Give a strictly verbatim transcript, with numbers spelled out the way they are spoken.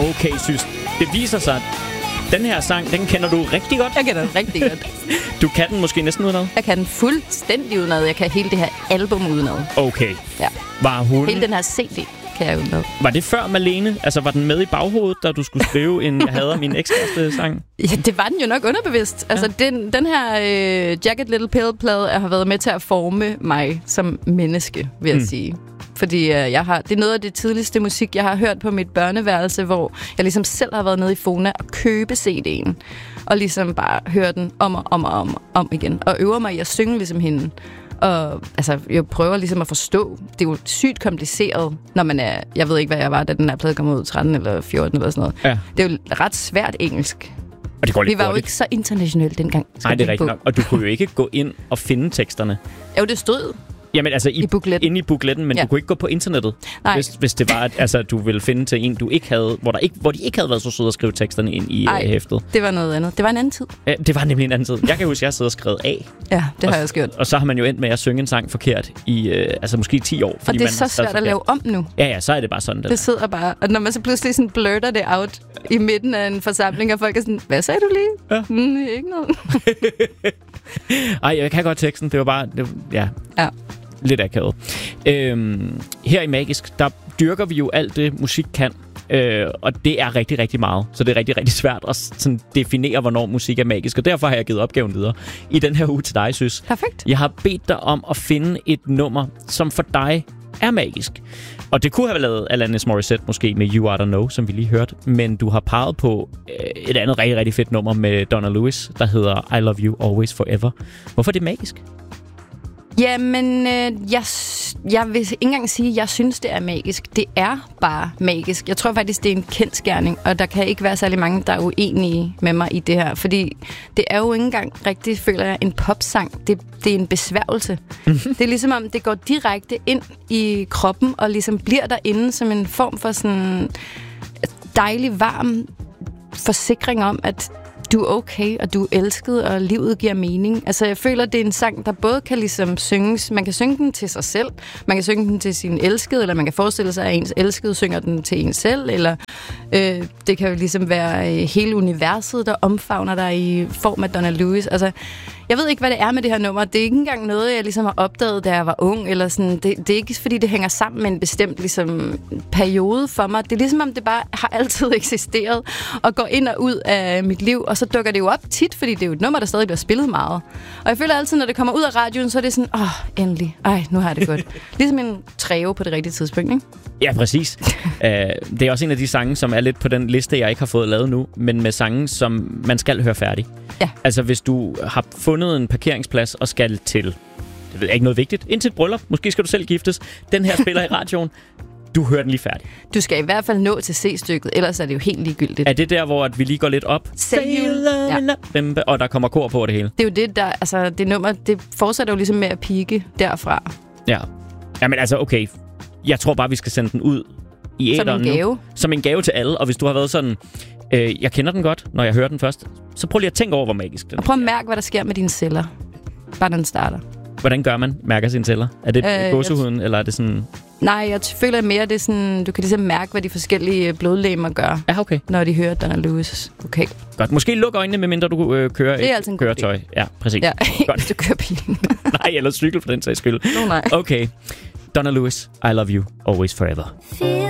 Okay, synes. Det viser sig, at den her sang, den kender du rigtig godt. Jeg kender den rigtig godt. Du kan den måske næsten udenad? Jeg kan den fuldstændig udenad. Jeg kan hele det her album udenad. Okay. Ja. Var hun... Hele den her C D kan jeg udenad. Var det før Malene? Altså, var den med i baghovedet, da du skulle skrive en Jeg hader min ekskæreste sang? Ja, det var den jo nok underbevidst. Ja. Altså, den, den her øh, Jagged Little Pill-plade har været med til at forme mig som menneske, vil jeg mm. sige. Fordi øh, jeg har, det er noget af det tidligste musik, jeg har hørt på mit børneværelse, hvor jeg ligesom selv har været nede i Fona og købe C D'en. Og ligesom bare høre den om og om og om, om igen. Og øver mig i at synge ligesom hende. Og altså, jeg prøver ligesom at forstå. Det er jo sygt kompliceret, når man er... Jeg ved ikke, hvad jeg var, da den her plade kom ud, tretten eller fjorten eller sådan noget. Ja. Det er jo ret svært engelsk. Og det går lidt Vi var hurtigt. jo ikke så internationalt dengang. Nej, det er rigtigt nok. Og du kunne jo ikke gå ind og finde teksterne. Jo, det stod Jamen altså i, I bookletten. inde i bookletten, men ja. Du kunne ikke gå på internettet, hvis, hvis det var, at altså, du ville finde til en, du ikke havde, hvor, der ikke, hvor de ikke havde været så søde at skrive teksterne ind i Ej, uh, hæftet. Det var noget andet. Det var en anden tid. Ja, det var nemlig en anden tid. Jeg kan huske, at jeg sidder og skrevet af. Ja, det og, har jeg også gjort. Og så har man jo endt med at synge en sang forkert i uh, altså måske ti år. Fordi Og det er man så svært at lave om nu. Ja, ja, så er det bare sådan. Det sidder bare. Og når man så pludselig sådan blurter det out i midten af en forsamling, og folk er sådan, hvad sagde du lige? Ja. Mm, ikke noget. Ej, jeg kan godt teksten. Det var bare, det, ja. Ja. Lidt akavet. Øhm, her i Magisk, der dyrker vi jo alt det, musik kan. Øh, og det er rigtig, rigtig meget. Så det er rigtig, rigtig svært at sådan, definere, hvornår musik er magisk. Og derfor har jeg givet opgaven videre i den her uge til dig, Søs. Perfekt. Jeg har bedt dig om at finde et nummer, som for dig er magisk. Og det kunne have lavet Alanis Morissette måske med You Oughta Know, som vi lige hørte. Men du har peget på øh, et andet rigtig, rigtig fedt nummer med Donna Lewis, der hedder I Love You Always Forever. Hvorfor er det magisk? Jamen, øh, jeg, jeg vil ikke engang sige, at jeg synes, det er magisk. Det er bare magisk. Jeg tror faktisk, det er en kendsgerning, og der kan ikke være særlig mange, der er uenige med mig i det her. Fordi det er jo ikke engang rigtig, føler jeg, en popsang. Det, det er en besværgelse. Det er ligesom om, det går direkte ind i kroppen, og ligesom bliver derinde som en form for sådan dejlig, varm forsikring om, at du er okay, og du er elsket, og livet giver mening. Altså, jeg føler, det er en sang, der både kan ligesom synges. Man kan synge den til sig selv, man kan synge den til sin elskede, eller man kan forestille sig, at ens elskede synger den til en selv, eller øh, det kan jo ligesom være øh, hele universet, der omfavner dig i form af Donna Lewis. Altså, jeg ved ikke, hvad det er med det her nummer. Det er ikke engang noget, jeg ligesom har opdaget, da jeg var ung, eller sådan. Det, det er ikke, fordi det hænger sammen med en bestemt ligesom, periode for mig. Det er ligesom, om det bare har altid eksisteret, og går ind og ud af mit liv, og så dukker det jo op tit, fordi det er jo et nummer, der stadig bliver spillet meget. Og jeg føler altid, når det kommer ud af radioen, så er det sådan, åh, oh, endelig. Ej, nu har jeg det godt. Ligesom en træve på det rigtige tidspunkt, ikke? Ja, præcis. uh, det er også en af de sange, som er lidt på den liste, jeg ikke har fået lavet nu, men med sange, som man skal høre færdig. Ja. Altså, hvis du har fundet en parkeringsplads og skal til, det ved jeg ikke, noget vigtigt, ind til et bryllup, måske skal du selv giftes, den her spiller i radioen, du hører den lige færdig. Du skal i hvert fald nå til C-stykket, ellers er det jo helt ligegyldigt. Er det der, hvor at vi lige går lidt op? Say you love ja. Og der kommer kor på det hele? Det er jo det, der, altså det nummer, det fortsætter jo ligesom med at pike derfra. Ja. Jamen altså, okay. Jeg tror bare, vi skal sende den ud i æteren nu. Som en gave. Som en gave til alle, og hvis du har været sådan, øh, jeg kender den godt, når jeg hører den først, så prøv lige at tænke over, hvor magisk den er. Og prøv at mærke, hvad der sker med dine celler, bare når den starter. Hvordan gør man? Mærker sine celler? Er det øh, gåsehuden, eller er det sådan... Nej, jeg føler mere, det er sådan... Du kan ligesom mærke, hvad de forskellige blodlegemer gør, ja, okay. når de hører Donna Lewis. Okay. Godt. Måske luk øjnene, medmindre du øh, kører det er et køretøj. Ja, præcis. Ja, godt. Du kører bilen. Nej, eller cykel for den sags skyld. No, nej. Okay. Donna Lewis, I Love You Always Forever.